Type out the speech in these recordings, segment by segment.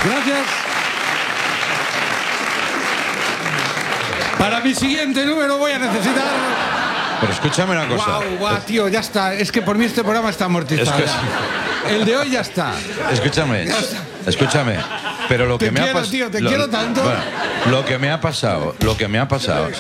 Gracias. Para mi siguiente número voy a necesitar... Pero escúchame una cosa. Guau, tío, ya está. Es que por mí este programa está amortizado. El de hoy ya está. Escúchame. Pero lo que me ha pasado... Tío, te quiero tanto. Bueno, lo que me ha pasado, sí.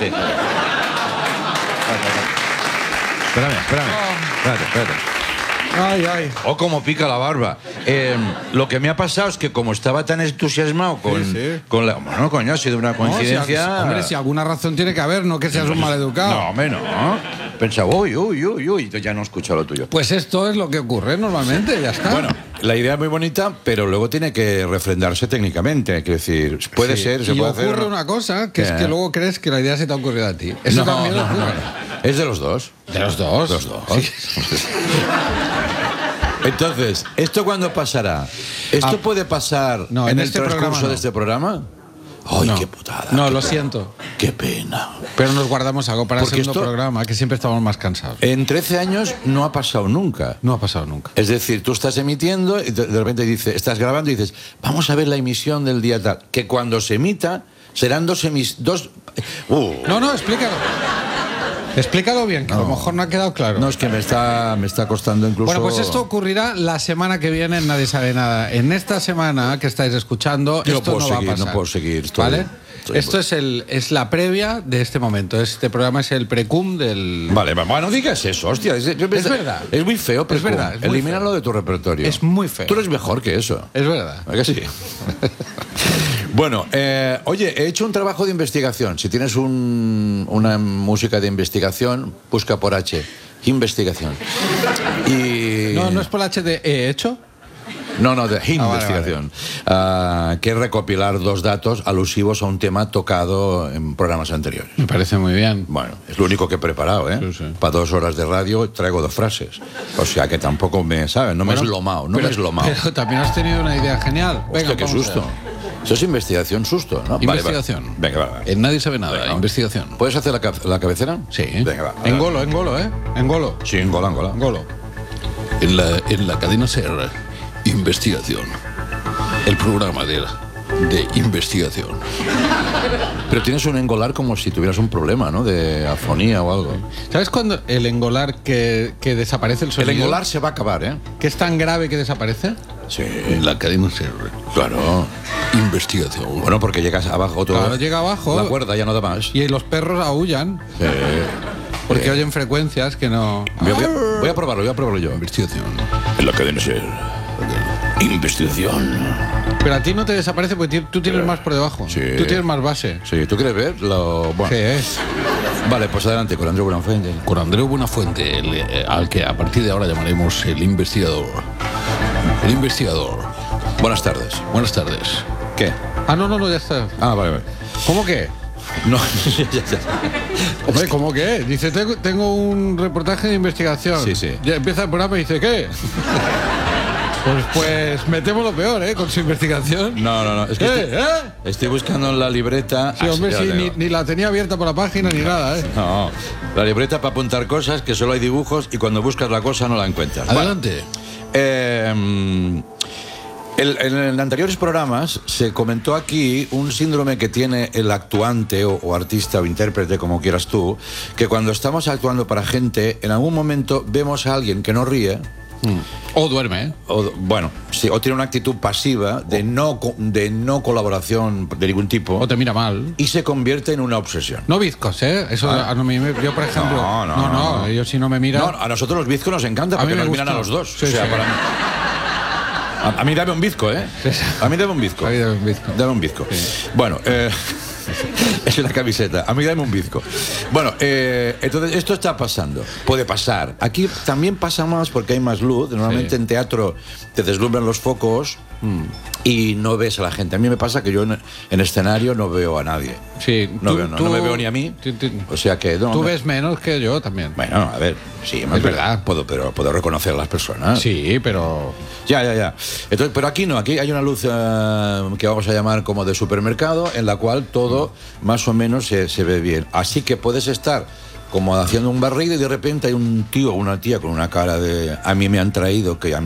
Espérate. Ay. Oh, como pica la barba. Lo que me ha pasado es que como estaba tan entusiasmado con la... Bueno, coño, ha sido una coincidencia... Hombre, si alguna razón tiene que haber, no que seas un maleducado. No, hombre, no. Pensaba, uy, ya no he escuchado lo tuyo. Pues esto es lo que ocurre normalmente, ya está. Bueno, la idea es muy bonita, pero luego tiene que refrendarse técnicamente. Quiero decir, puede ser, se puede hacer... Y ocurre una cosa, que es que luego crees que la idea se te ha ocurrido a ti. Eso también ocurre. No. Es de los dos. ¿De los dos? De los dos. Sí. Entonces, ¿esto cuándo pasará? ¿Esto puede pasar en el transcurso de este programa? ¡Ay, qué putada! No, lo siento. ¡Qué pena! Pero nos guardamos algo para el segundo programa, que siempre estamos más cansados. En 13 años no ha pasado nunca. No ha pasado nunca. Es decir, tú estás emitiendo y de repente estás grabando y dices, vamos a ver la emisión del día tal. Que cuando se emita serán dos... No, explícalo. Explícalo bien, que a lo mejor no ha quedado claro. No, es que me está costando incluso... Bueno, pues esto ocurrirá la semana que viene en Nadie Sabe Nada. En esta semana que estáis escuchando, esto no va a pasar. No puedo seguir. ¿Vale? Esto es la previa de este momento. Este programa es el precum del... Vale, no digas eso, hostia. Es verdad. Es muy feo, pero es verdad. Elimínalo de tu repertorio. Es muy feo. Tú eres mejor que eso. Es verdad. ¿A que sí? Bueno, oye, he hecho un trabajo de investigación. Si tienes una música de investigación, busca por H. Investigación. Y... No es por H de he hecho. No, de investigación. Vale. Que es recopilar 2 datos alusivos a un tema tocado en programas anteriores. Me parece muy bien. Bueno, es lo único que he preparado, ¿eh? Sí. Para 2 horas de radio traigo 2 frases. O sea que tampoco me, ¿sabes? Me he eslomado, me he eslomado. Pero también has tenido una idea genial. Venga, qué susto. Eso es investigación, susto, ¿no? Investigación. Vale. Venga, va. En Nadie Sabe Nada, venga. Investigación. ¿Puedes hacer la cabecera? Sí. Venga, va. Engolo, ¿eh? Engolo. Sí, Angola. En la cadena SER, Investigación. El programa de investigación. Pero tienes un engolar como si tuvieras un problema, ¿no? De afonía o algo. ¿Sabes cuándo el engolar que desaparece el sonido? El engolar se va a acabar, ¿eh? ¿Que es tan grave que desaparece? Sí. En la cadena SER. Claro. Investigación. Bueno, porque llegas abajo todo. Claro, llega abajo. La cuerda ya no da más. Y los perros aúllan. Sí. Porque oyen frecuencias que no... Voy a probarlo yo. Investigación. En la cadena SER. Investigación. Pero a ti no te desaparece porque tú tienes más por debajo. Sí. Tú tienes más base. Sí, ¿tú quieres ver? Bueno. Sí. Vale, pues adelante, con Andreu Buenafuente. Con Andreu Buenafuente, al que a partir de ahora llamaremos el investigador. El investigador. Buenas tardes. Buenas tardes. ¿Qué? No, ya está. Vale. ¿Cómo qué? No, Hombre, ¿cómo qué? Dice, tengo un reportaje de investigación. Sí. Ya empieza el programa y dice, ¿qué? Pues me temo lo peor, con su investigación. No, es que estoy buscando en la libreta. Sí, hombre, ni la tenía abierta por la página ni nada, No, la libreta para apuntar cosas, que solo hay dibujos y cuando buscas la cosa no la encuentras. Adelante. En anteriores programas se comentó aquí un síndrome que tiene el actuante o artista o intérprete, como quieras tú, que cuando estamos actuando para gente, en algún momento vemos a alguien que no ríe. O duerme, o tiene una actitud pasiva de no colaboración de ningún tipo. O te mira mal. Y se convierte en una obsesión. No bizcos, Eso yo, por ejemplo... No, ellos si no me miran... No, a nosotros los bizcos nos encanta porque nos miran a los dos. Sí, para mí... A mí dame un bizco, A mí dame un bizco. Dame un bizco. Sí. Bueno, es una camiseta. A mí dame un bizco. Bueno, entonces esto está pasando. Puede pasar. Aquí también pasa más porque hay más luz. Normalmente en teatro te deslumbran los focos y no ves a la gente. A mí me pasa que yo en escenario no veo a nadie. Sí. No me veo ni a mí. O sea que... Tú ves menos que yo también. Bueno, a ver, sí, es verdad. Puedo reconocer a las personas. Sí, pero... Ya. Entonces, pero aquí no, aquí hay una luz que vamos a llamar como de supermercado, en la cual todo más o menos se ve bien. Así que puedes estar como haciendo un barrido y de repente hay un tío o una tía con una cara de a mí me han traído, que